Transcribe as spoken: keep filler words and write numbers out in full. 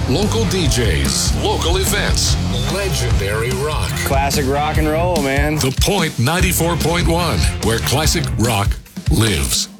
Local D Js, local events, legendary rock. Classic rock and roll, man. The Point ninety-four point one, where classic rock lives.